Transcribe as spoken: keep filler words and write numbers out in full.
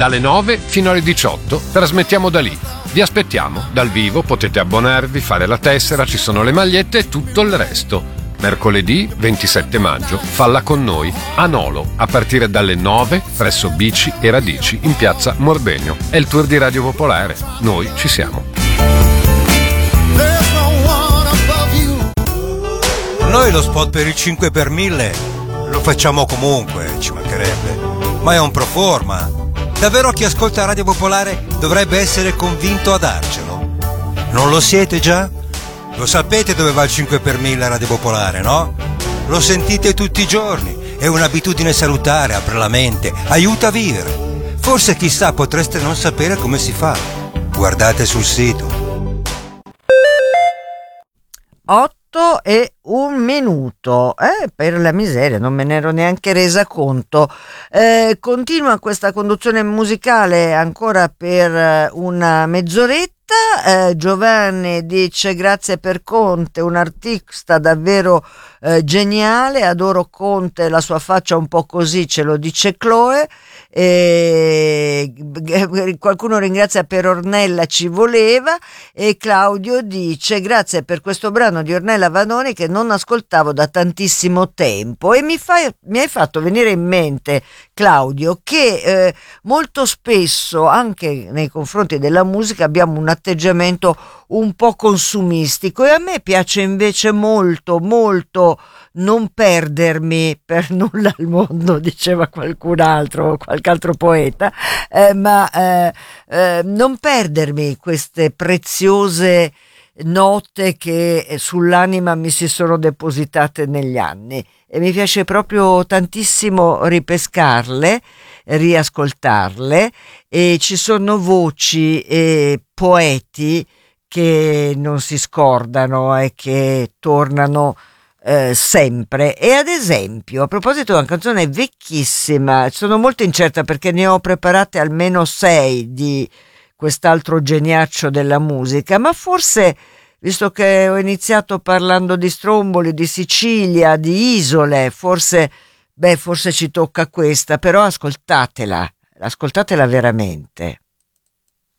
Dalle nove fino alle diciotto trasmettiamo da lì. Vi aspettiamo dal vivo, potete abbonarvi, fare la tessera, ci sono le magliette e tutto il resto. Mercoledì ventisette maggio, Falla con noi a Nolo, a partire dalle nove presso Bici e Radici in piazza Morbegno. È il tour di Radio Popolare. Noi ci siamo. Noi lo spot per il cinque per mille lo facciamo comunque, ci mancherebbe. Ma è un pro forma. Davvero chi ascolta Radio Popolare dovrebbe essere convinto a darcelo. Non lo siete già? Lo sapete dove va il cinque per mille a Radio Popolare, no? Lo sentite tutti i giorni, è un'abitudine salutare, apre la mente, aiuta a vivere. Forse chissà potreste non sapere come si fa. Guardate sul sito. otto e un minuto, eh, per la miseria, non me ne ero neanche resa conto. Eh, continua questa conduzione musicale ancora per una mezz'oretta. Eh, Giovanni dice: grazie per Conte, un artista davvero eh, geniale, adoro Conte, la sua faccia un po' così, ce lo dice Chloe. E qualcuno ringrazia per Ornella, ci voleva. E Claudio dice: grazie per questo brano di Ornella Vanoni che non ascoltavo da tantissimo tempo. E mi, fai, mi hai fatto venire in mente, Claudio, che eh, molto spesso anche nei confronti della musica abbiamo un atteggiamento un po' consumistico, e a me piace invece molto molto non perdermi per nulla al mondo, diceva qualcun altro, qualche altro poeta, eh, ma eh, eh, non perdermi queste preziose note che sull'anima mi si sono depositate negli anni, e mi piace proprio tantissimo ripescarle, riascoltarle, e ci sono voci e poeti che non si scordano e che tornano eh, sempre. E ad esempio, a proposito di una canzone vecchissima, sono molto incerta perché ne ho preparate almeno sei di quest'altro geniaccio della musica, ma forse, visto che ho iniziato parlando di Stromboli, di Sicilia, di isole, forse, beh, forse ci tocca questa, però ascoltatela, ascoltatela veramente.